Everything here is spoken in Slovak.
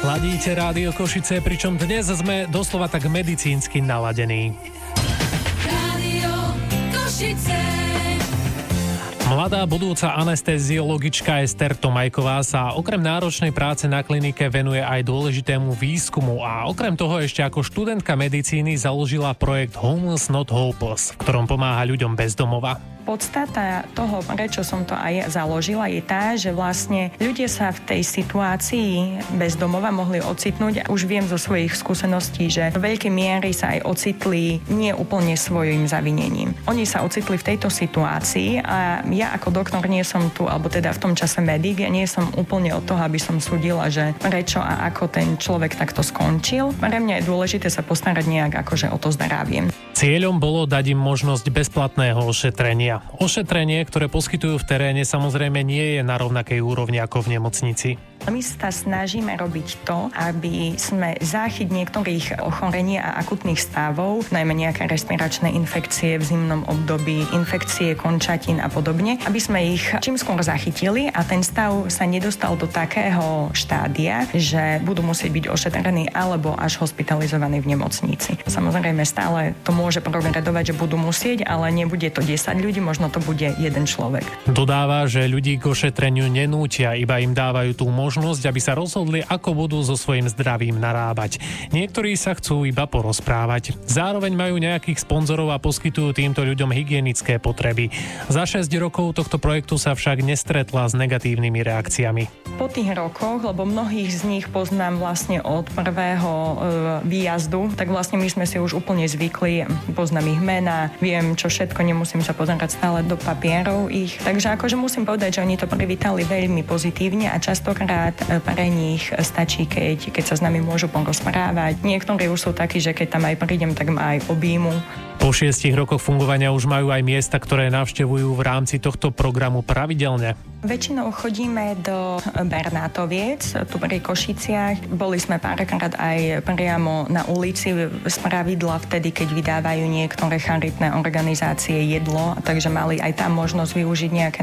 Ladíte Rádio Košice, pričom dnes sme doslova tak medicínsky naladení. Rádio Košice. Mladá budúca anesteziologička Ester Tomajková sa okrem náročnej práce na klinike venuje aj dôležitému výskumu a okrem toho ešte ako študentka medicíny založila projekt Homeless Not Hopeless, v ktorom pomáha ľuďom bez domova. Podstata toho, prečo som to aj založila, je tá, že vlastne ľudia sa v tej situácii bez domova mohli ocitnúť. Už viem zo svojich skúseností, že do veľkej miery sa aj ocitli nie úplne svojím zavinením. Oni sa ocitli v tejto situácii a ja ako doktor nie som tu, alebo teda v tom čase medic, ja nie som úplne od toho, aby som súdila, že prečo a ako ten človek takto skončil. Pre mňa je dôležité sa postarať nejak akože o to zdravie. Cieľom bolo dať im možnosť bezplatného ošetrenia. Ošetrenie, ktoré poskytujú v teréne, samozrejme nie je na rovnakej úrovni ako v nemocnici. My sa snažíme robiť to, aby sme záchyt niektorých ochorení a akutných stavov, najmä nejaké respiračné infekcie v zimnom období, infekcie končatín a podobne, aby sme ich čím skôr zachytili a ten stav sa nedostal do takého štádia, že budú musieť byť ošetrení alebo až hospitalizovaní v nemocnici. Samozrejme stále to môže progredovať, že budú musieť, ale nebude to 10 ľudí, možno to bude jeden človek. Dodáva, že ľudí k ošetreniu nenútia, iba im dávajú tú možnosť, aby sa rozhodli, ako budú so svojím zdravím narábať. Niektorí sa chcú iba porozprávať. Zároveň majú nejakých sponzorov a poskytujú týmto ľuďom hygienické potreby. Za 6 rokov tohto projektu sa však nestretla s negatívnymi reakciami. Po tých rokoch, lebo mnohých z nich poznám vlastne od prvého výjazdu, tak vlastne my sme si už úplne zvykli, poznám ich mená, viem čo všetko, nemusím sa pozerať stále do papierov ich. Takže akože musím povedať, že oni to privítali veľmi pozitívne a častokrát pre nich stačí, keď sa s nami môžu porozprávať. Niektorí už sú takí, že keď tam aj prídem, tak ma aj objímu. Po 6 rokoch fungovania už majú aj miesta, ktoré navštevujú v rámci tohto programu pravidelne. Väčšinou chodíme do Bernátoviec, tu pri Košiciach. Boli sme párkrát aj priamo na ulici z pravidla vtedy, keď vydávajú niektoré charitné organizácie jedlo, takže mali aj tam možnosť využiť nejaké